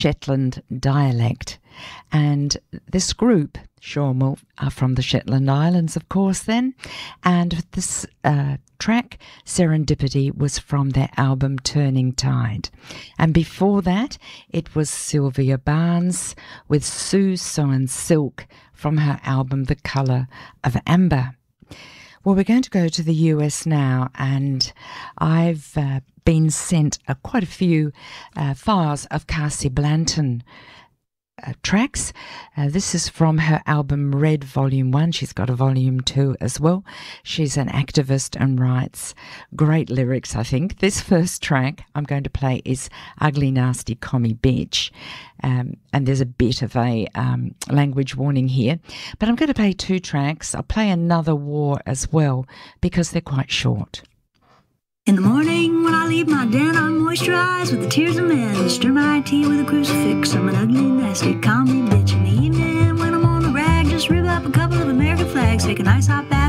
Shetland dialect. And this group, Shawmul, are from the Shetland Islands, of course, then. And this track, Serendipity, was from their album Turning Tide. And before that, it was Sylvia Barnes with Sue Soin Silk from her album The Colour of Amber. Well, we're going to go to the US now, and I've been sent quite a few files of Cassie Blanton tracks. This is from her album Red Volume 1. She's got a Volume 2 as well. She's an activist and writes great lyrics, I think. This first track I'm going to play is Ugly Nasty Commie Bitch. And there's a bit of a language warning here. But I'm going to play two tracks. I'll play Another War as well because they're quite short. In the morning when I leave my den, I moisturize with the tears of men. Stir my tea with a crucifix. I'm an ugly, nasty commie bitch. In the evening when I'm on the rag, just rip up a couple of American flags. Take a nice hot bath